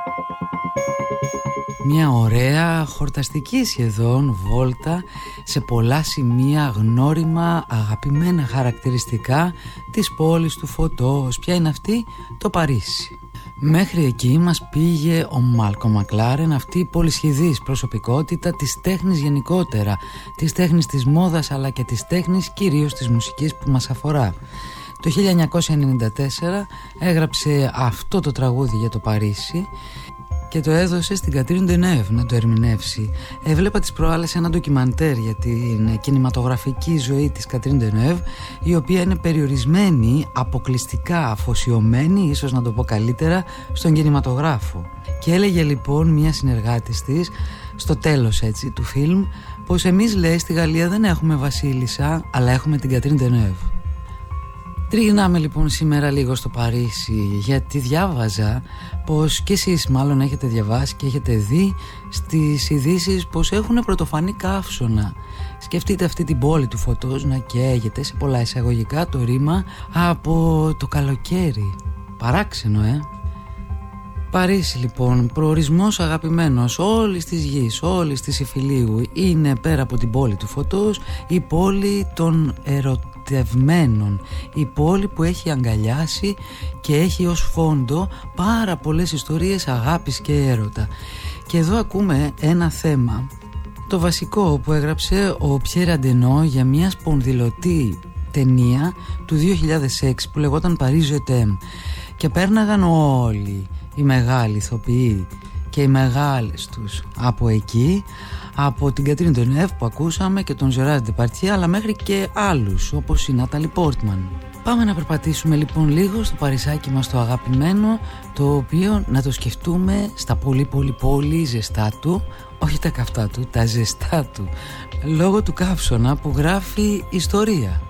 Μια ωραία χορταστική σχεδόν βόλτα σε πολλά σημεία γνώριμα, αγαπημένα χαρακτηριστικά της πόλης του φωτός. Ποια είναι αυτή? Το Παρίσι. Μέχρι εκεί μας πήγε ο Μάλκομ Μακλάρεν, αυτή η πολυσχηδής προσωπικότητα της τέχνης γενικότερα, της τέχνης της μόδας αλλά και της τέχνης κυρίως της μουσικής που μας αφορά. Το 1994 έγραψε αυτό το τραγούδι για το Παρίσι και το έδωσε στην Κατρίν Ντενεύ να το ερμηνεύσει. Έβλεπα τις προάλλες ένα ντοκιμαντέρ για την κινηματογραφική ζωή της Κατρίν Ντενεύ, η οποία είναι περιορισμένη, αποκλειστικά αφοσιωμένη, ίσως να το πω καλύτερα, στον κινηματογράφο. Και έλεγε λοιπόν μια συνεργάτης της, στο τέλος έτσι του φιλμ, πως εμείς, λέει, στη Γαλλία δεν έχουμε βασίλισσα, αλλά έχουμε την Κατρίν Ντενεύ. Τριγυρνάμε λοιπόν σήμερα λίγο στο Παρίσι, γιατί διάβαζα πως και εσείς μάλλον έχετε διαβάσει και έχετε δει στις ειδήσεις πως έχουν πρωτοφανή καύσωνα. Σκεφτείτε αυτή την πόλη του φωτός να καίγεται, σε πολλά εισαγωγικά το ρήμα, από το καλοκαίρι. Παράξενο, Παρίσι λοιπόν, προορισμός αγαπημένος όλης της γης, όλης της Ιφιλίου, είναι πέρα από την πόλη του φωτός η πόλη των ερωτευμένων, η πόλη που έχει αγκαλιάσει και έχει ως φόντο πάρα πολλές ιστορίες αγάπης και έρωτα. Και εδώ ακούμε ένα θέμα, το βασικό που έγραψε ο Πιέρ Αντενό για μια σπονδυλωτή ταινία του 2006 που λεγόταν Paris Je t'aime, και πέρναγαν όλοι οι μεγάλοι ηθοποιοί και οι μεγάλες τους από εκεί, από την Κατρίν Ντενεύ που ακούσαμε και τον Ζεράρ Ντεπαρτιέ, αλλά μέχρι και άλλους όπως η Νάταλι Πόρτμαν. Πάμε να περπατήσουμε λοιπόν λίγο στο Παρισάκι μας το αγαπημένο, το οποίο να το σκεφτούμε στα πολύ ζεστά του, όχι τα καυτά του, τα ζεστά του, λόγω του καύσωνα που γράφει ιστορία.